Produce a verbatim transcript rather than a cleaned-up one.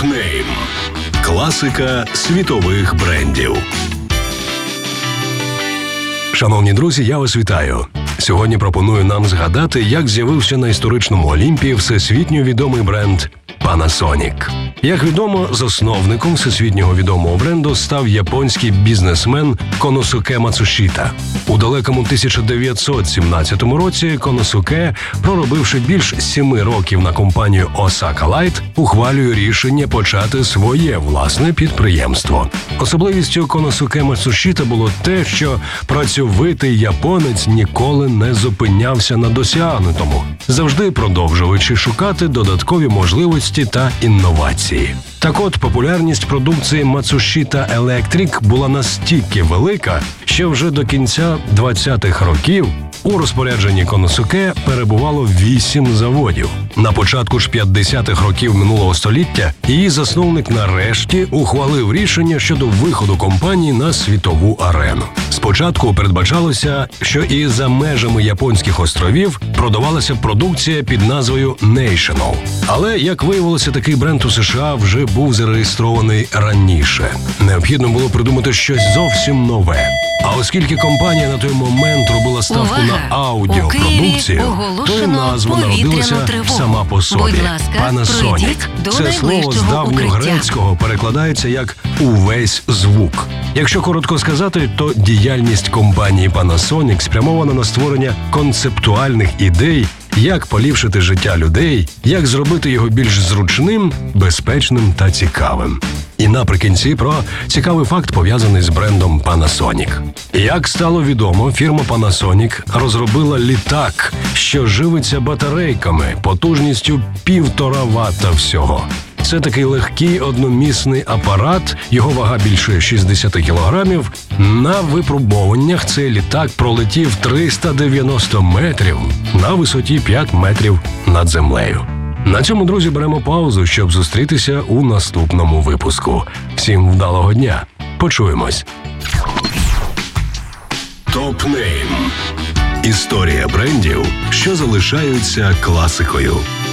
Топ-нейм. Класика світових брендів. Шановні друзі, я вас вітаю. Сьогодні пропоную нам згадати, як з'явився на історичному Олімпі всесвітньо відомий бренд Panasonic. Як відомо, засновником всесвітнього відомого бренду став японський бізнесмен Коносуке Мацушіта. У далекому тисяча дев'ятсот сімнадцятому році Коносуке, проробивши більш сіми років на компанію Osaka Light, ухвалює рішення почати своє власне підприємство. Особливістю Коносуке Мацушіта було те, що працьовитий японець ніколи не зупинявся на досягнутому, завжди продовжуючи шукати додаткові можливості та інновації. Так от, популярність продукції Matsushita Electric була настільки велика, що вже до кінця двадцятих років у розпорядженні Коносуке перебувало вісім заводів. На початку ж п'ятдесятих років минулого століття її засновник нарешті ухвалив рішення щодо виходу компанії на світову арену. Спочатку передбачалося, що і за межами японських островів продавалася продукція під назвою National. Але, як виявилося, такий бренд у США вже був зареєстрований раніше. Необхідно було придумати щось зовсім нове. А оскільки компанія на той момент робила ставку Увага! на аудіопродукцію, то й назва народилася сама по собі. Будь ласка, Panasonic. Це слово з давньогрецького перекладається як «увесь звук». Якщо коротко сказати, то діяльність компанії Panasonic спрямована на створення концептуальних ідей, як поліпшити життя людей, як зробити його більш зручним, безпечним та цікавим. І наприкінці про цікавий факт, пов'язаний з брендом Panasonic. Як стало відомо, фірма Panasonic розробила літак, що живиться батарейками потужністю півтора вата всього. Це такий легкий одномісний апарат, його вага більше шістдесят кілограмів. На випробуваннях цей літак пролетів триста дев'яносто метрів на висоті п'ять метрів над землею. На цьому, друзі, беремо паузу, щоб зустрітися у наступному випуску. Всім вдалого дня. Почуємось. Топ-нейм. Історія брендів, що залишаються класикою.